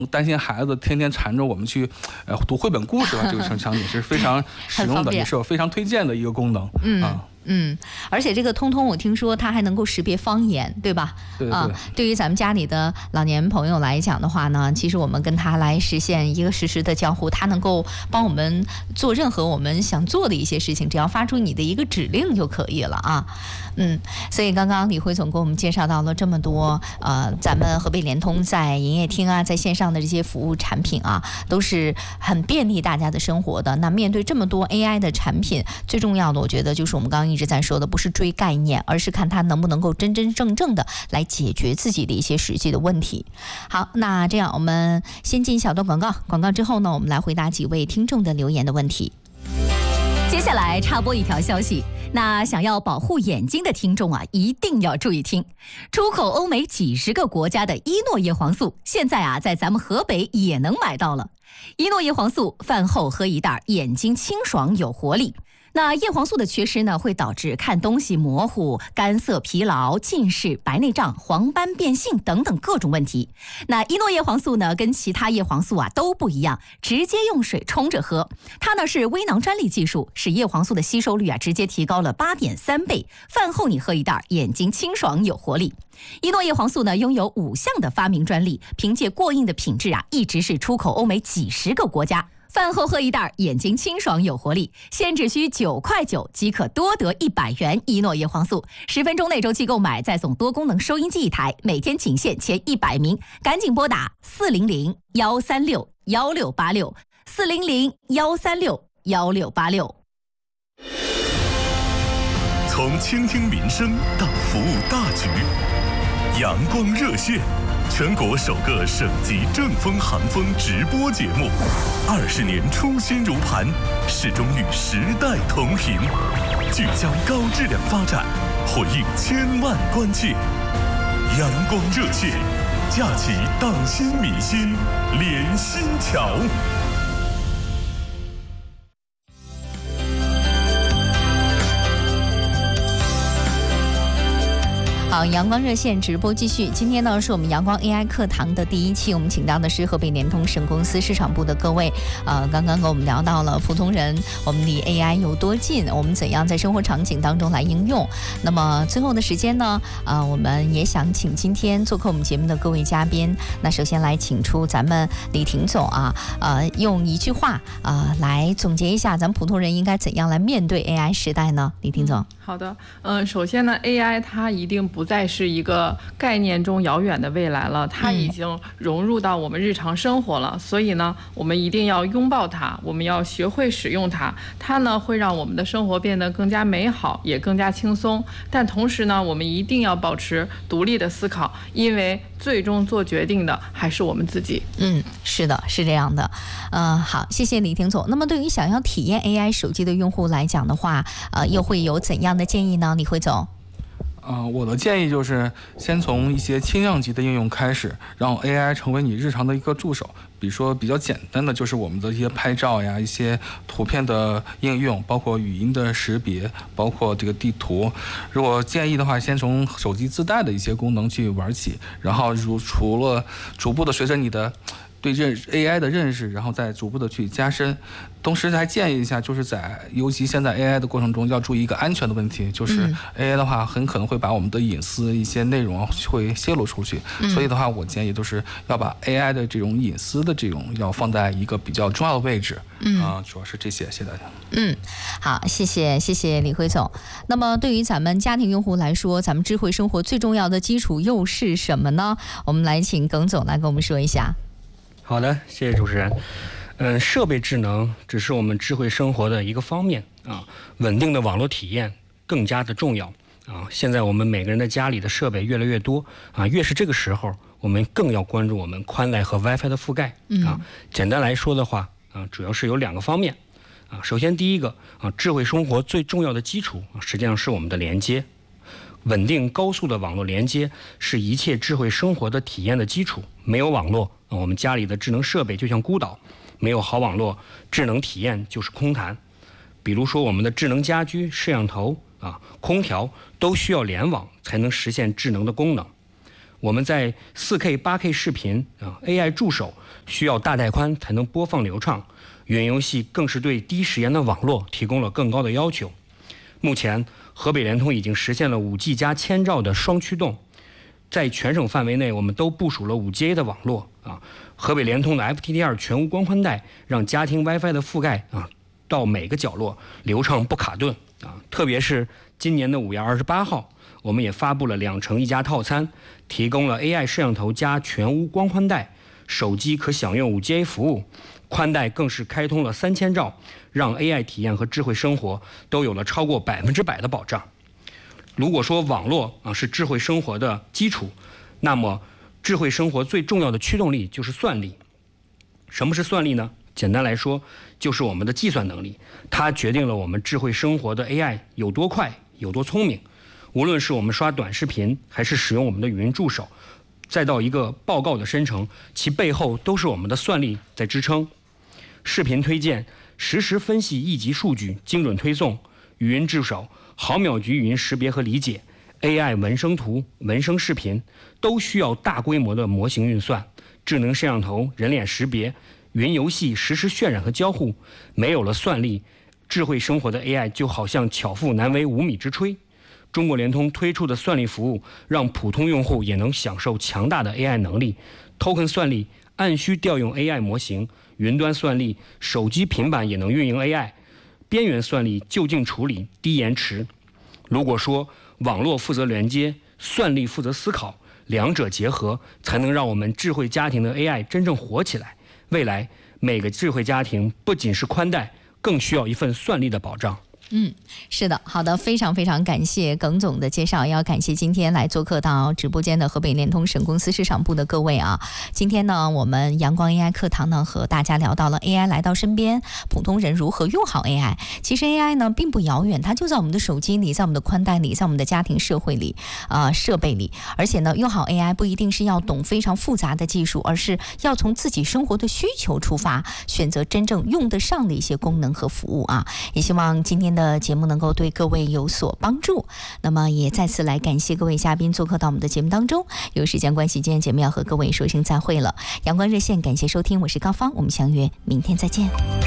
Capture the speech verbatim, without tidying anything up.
担心孩子天天缠着我们去，呃，读绘本故事了，这个场景是非常实用的，也是我非常推荐的一个功能。 嗯啊。 嗯，而且这个通通，我听说它还能够识别方言，对吧？ 对对。 啊，对于咱们家里的老年朋友来讲的话呢，其实我们跟他来实现一个实时的交互，它能够帮我们做任何我们想做的一些事情，只要发出你的一个指令就可以了啊。嗯，所以刚刚李辉总给我们介绍到了这么多，呃，咱们河北联通在营业厅啊，在线上的这些服务产品啊，都是很便利大家的生活的。那面对这么多 A I 的产品，最重要的，我觉得就是我们刚刚一直在说的，不是追概念，而是看它能不能够真真正正的来解决自己的一些实际的问题。好，那这样我们先进一小段广告，广告之后呢，我们来回答几位听众的留言的问题。 接下来插播一条消息，那想要保护眼睛的听众啊，一定要注意听。出口欧美几十个国家的伊诺叶黄素，现在啊，在咱们河北也能买到了。伊诺叶黄素饭后喝一袋，眼睛清爽有活力。那叶黄素的缺失呢，会导致看东西模糊、干涩、疲劳、近视、白内障、黄斑变性等等各种问题。那伊诺叶黄素呢，跟其他叶黄素啊都不一样，直接用水冲着喝。它呢是微囊专利技术，使叶黄素的吸收率啊直接提高了八点三倍。饭后你喝一袋，眼睛清爽有活力。伊诺叶黄素呢拥有五项的发明专利，凭借过硬的品质啊，一直是出口欧美几十个国家。饭后喝一袋，眼睛清爽有活力，现只需九块九即可多得一百元伊诺叶黄素。十分钟内周期购买，再送多功能收音机一台，每天仅限前一百名，赶紧拨打四零零幺三六幺六八六四零零幺三六幺六八六。 从倾听民生到服务大局，阳光热线。全国首个省级正风寒风直播节目，二十年初心如磐，始终与时代同频，聚焦高质量发展，回应千万关切。阳光热线，架起党心民心连心桥。 好，阳光热线直播继续。今天呢，是我们阳光 A I 课堂的第一期，我们请到的是河北联通省公司市场部的各位。呃，刚刚跟我们聊到了普通人，我们离 A I 有多近，我们怎样在生活场景当中来应用。那么最后的时间呢，呃，我们也想请今天做客我们节目的各位嘉宾。那首先来请出咱们李婷总啊，呃，用一句话啊、呃、来总结一下，咱们普通人应该怎样来面对 A I 时代呢？李婷总。 嗯、好的，嗯、呃，首先呢 ，A I 它一定不再是一个概念中遥远的未来了，它已经融入到我们日常生活了。嗯、所以呢，我们一定要拥抱它，我们要学会使用它。它呢会让我们的生活变得更加美好，也更加轻松。但同时呢，我们一定要保持独立的思考，因为最终做决定的还是我们自己。 嗯，是的，是这样的。呃，好，谢谢李婷总。那么对于想要体验 A I 手机的用户来讲的话，呃，又会有怎样的建议呢？李辉总。 呃，我的建议就是先从一些轻量级的应用开始，让 A I 成为你日常的一个助手。比如说比较简单的就是我们的一些拍照呀，一些图片的应用，包括语音的识别，包括这个地图。如果建议的话，先从手机自带的一些功能去玩起，然后如除了逐步的随着你的对认 A I 的认识，然后再逐步的去加深。同时还建议一下，就是在尤其现在 A I 的过程中，要注意一个安全的问题，就是 A I 的话很可能会把我们的隐私一些内容会泄露出去，嗯、所以的话，我建议都是要把 A I 的这种隐私的这种要放在一个比较重要的位置。嗯啊、呃，主要是这些，谢谢大家。 嗯，好，谢谢谢谢李辉总。那么对于咱们家庭用户来说，咱们智慧生活最重要的基础又是什么呢？我们来请耿总来跟我们说一下。 好的，谢谢主持人。嗯，设备智能只是我们智慧生活的一个方面啊，稳定的网络体验更加的重要啊。现在我们每个人的家里的设备越来越多啊，越是这个时候，我们更要关注我们宽带和 WiFi 的覆盖啊。嗯、简单来说的话啊，主要是有两个方面啊。首先第一个啊，智慧生活最重要的基础啊，实际上是我们的连接。稳定高速的网络连接是一切智慧生活的体验的基础。没有网络，我们家里的智能设备就像孤岛；没有好网络，智能体验就是空谈。比如说我们的智能家居、摄像头啊、空调都需要联网才能实现智能的功能。我们在 四K、八K 视频啊、A I 助手需要大带宽才能播放流畅，云游戏更是对低时延的网络提供了更高的要求。目前，河北联通已经实现了 五 G 加千兆的双驱动，在全省范围内，我们都部署了 五 G A 的网络啊。河北联通的 F T D 二 全屋光宽带，让家庭 WiFi 的覆盖啊到每个角落，流畅不卡顿啊。特别是今年的五月二十八号，我们也发布了两城一家套餐，提供了 A I 摄像头加全屋光宽带，手机可享用 五 G A 服务，宽带更是开通了三千兆，让 A I 体验和智慧生活都有了超过百分之百的保障。如果说网络啊是智慧生活的基础，那么智慧生活最重要的驱动力就是算力。什么是算力呢？简单来说，就是我们的计算能力，它决定了我们智慧生活的 A I 有多快、有多聪明。无论是我们刷短视频，还是使用我们的语音助手，再到一个报告的生成，其背后都是我们的算力在支撑。视频推荐、实时分析一级数据、精准推送；语音助手、毫秒级语音识别和理解。A I 文声图、文声视频都需要大规模的模型运算，智能摄像头、人脸识别、云游戏实时渲染和交互，没有了算力，智慧生活的 A I 就好像巧妇难为无米之炊。中国联通推出的算力服务，让普通用户也能享受强大的 A I 能力。Token 算力按需调用 A I 模型，云端算力手机、平板也能运营 A I， 边缘算力就近处理，低延迟。如果说网络负责连接，算力负责思考，两者结合，才能让我们智慧家庭的 A I 真正火起来。未来每个智慧家庭不仅是宽带，更需要一份算力的保障。 嗯，是的，好的，非常非常感谢耿总的介绍，要感谢今天来做客到直播间的河北联通省公司市场部的各位啊。今天呢，我们阳光 A I 课堂呢和大家聊到了 A I 来到身边，普通人如何用好 A I。其实 A I 呢并不遥远，它就在我们的手机里，在我们的宽带里，在我们的家庭社会里啊、呃、设备里。而且呢，用好 A I 不一定是要懂非常复杂的技术，而是要从自己生活的需求出发，选择真正用得上的一些功能和服务啊。也希望今天的的节目能够对各位有所帮助。那么也再次来感谢各位嘉宾做客到我们的节目当中。有时间关系，今天节目要和各位说声再会了。阳光热线，感谢收听，我是高芳，我们相约明天再见。